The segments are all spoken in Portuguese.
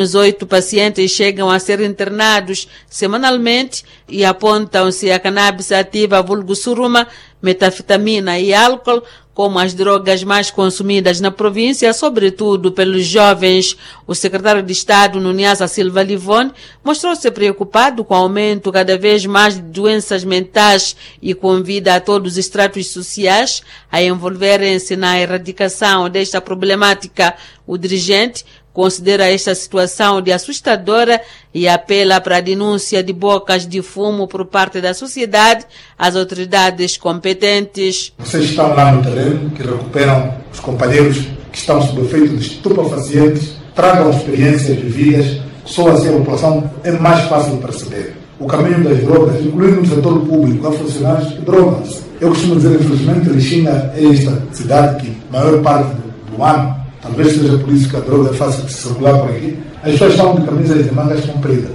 Os 8 pacientes chegam a ser internados semanalmente e apontam-se a cannabis ativa, vulgo suruma, metafetamina e álcool como as drogas mais consumidas na província, sobretudo pelos jovens. O secretário de Estado, Nuniasa Silva Livone, mostrou-se preocupado com o aumento cada vez mais de doenças mentais e convida a todos os estratos sociais a envolverem-se na erradicação desta problemática. O dirigente considera esta situação de assustadora e apela para a denúncia de bocas de fumo por parte da sociedade às autoridades competentes. Vocês estão lá no terreno, que recuperam os companheiros que estão sob efeito de estupefacientes, tragam experiências vividas, só assim a população é mais fácil de perceber. O caminho das drogas, incluindo no setor público, há funcionários que drogam-se. Eu costumo dizer, infelizmente, Lixinga é esta cidade que, a maior parte do ano, talvez seja por isso que a droga é fácil de circular por aqui, as pessoas estão de camisas de mangas compridas.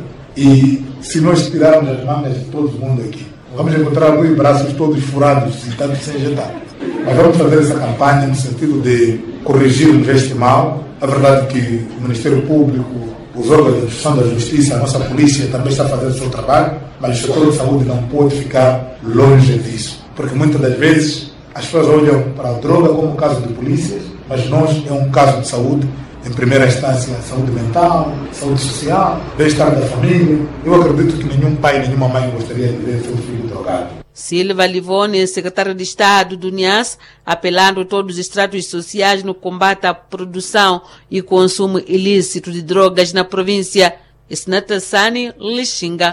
E se nós tirarmos as mangas de todo mundo aqui, vamos encontrar alguns braços todos furados e tanto sem injetar. Mas vamos fazer essa campanha no sentido de corrigirmos este mal. A verdade é que o Ministério Público, os órgãos de instituição da Justiça, a nossa polícia também está fazendo o seu trabalho, mas o setor de saúde não pode ficar longe disso. Porque muitas das vezes as pessoas olham para a droga como um caso de polícias, mas nós é um caso de saúde, em primeira instância, saúde mental, saúde social, bem-estar da família. Eu acredito que nenhum pai, nenhuma mãe gostaria de ver seu filho drogado. Silva Livone, secretário de Estado do NIAS, apelando a todos os estratos sociais no combate à produção e consumo ilícito de drogas na província. Isnatassani, Lixinga.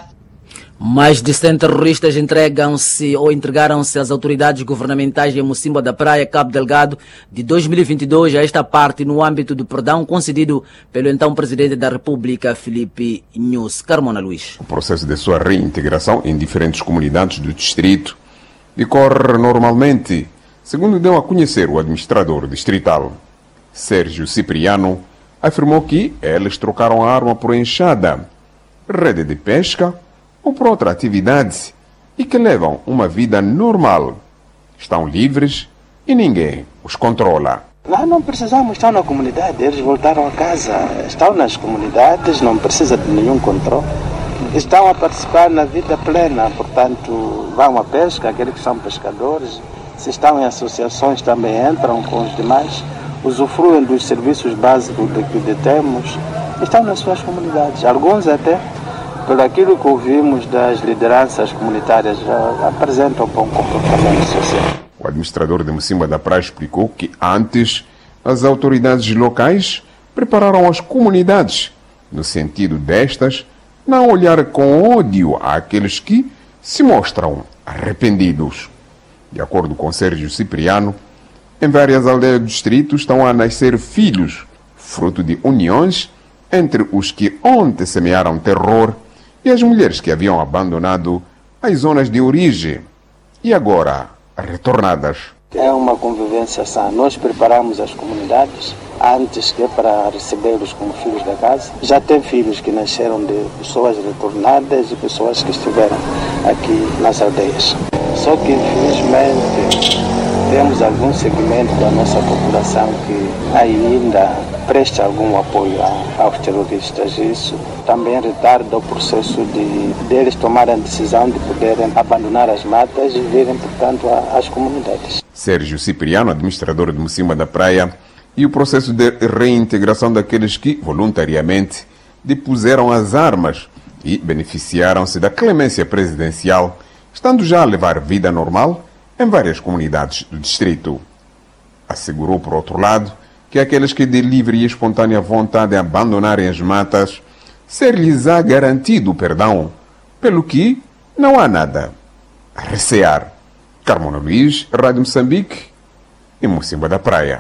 Mais de 100 terroristas entregaram-se às autoridades governamentais em Mocimboa da Praia, Cabo Delgado, de 2022 a esta parte, no âmbito do perdão concedido pelo então Presidente da República, Filipe Nyusi. Carmona Luís. O processo de sua reintegração em diferentes comunidades do distrito decorre normalmente, segundo deu a conhecer o administrador distrital. Sérgio Cipriano afirmou que eles trocaram a arma por enxada, rede de pesca ou por outra atividade e que levam uma vida normal. Estão livres e ninguém os controla. Lá não precisamos estar na comunidade, eles voltaram a casa, estão nas comunidades, não precisa de nenhum controle. Estão a participar na vida plena, portanto, vão à pesca, aqueles que são pescadores, se estão em associações também entram com os demais, usufruem dos serviços básicos que temos, estão nas suas comunidades, alguns até, por aquilo que ouvimos das lideranças comunitárias, já apresentam bom comportamento social. O administrador de Mocimboa da Praia explicou que antes as autoridades locais prepararam as comunidades no sentido destas não olhar com ódio àqueles que se mostram arrependidos. De acordo com Sérgio Cipriano, em várias aldeias do distrito estão a nascer filhos, fruto de uniões entre os que ontem semearam terror e as mulheres que haviam abandonado as zonas de origem e agora retornadas. É uma convivência sã. Nós preparamos as comunidades antes que é para recebê-los como filhos da casa. Já tem filhos que nasceram de pessoas retornadas e pessoas que estiveram aqui nas aldeias. Só que, infelizmente, temos algum segmento da nossa população que ainda presta algum apoio aos terroristas. Isso também retarda o processo de eles tomarem a decisão de poderem abandonar as matas e virem, portanto, às comunidades. Sérgio Cipriano, administrador de Mocimboa da Praia, e o processo de reintegração daqueles que voluntariamente depuseram as armas e beneficiaram-se da clemência presidencial, estando já a levar vida normal em várias comunidades do distrito. Assegurou, por outro lado, que aqueles que de livre e espontânea vontade abandonarem as matas, ser-lhes-á garantido o perdão, pelo que não há nada a recear. Carmona Luís, Rádio Moçambique, em Mocimboa da Praia.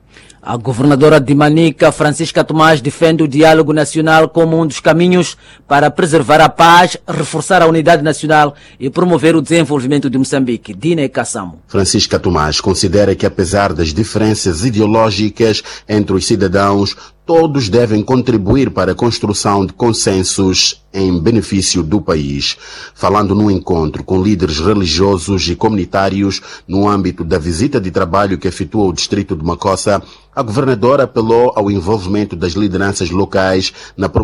A governadora de Manica, Francisca Tomás, defende o diálogo nacional como um dos caminhos para preservar a paz, reforçar a unidade nacional e promover o desenvolvimento de Moçambique. Dine Kassamo. Francisca Tomás considera que, apesar das diferenças ideológicas entre os cidadãos, todos devem contribuir para a construção de consensos em benefício do país. Falando num encontro com líderes religiosos e comunitários no âmbito da visita de trabalho que efetuou o distrito de Macossa, a governadora apelou ao envolvimento das lideranças locais na promoção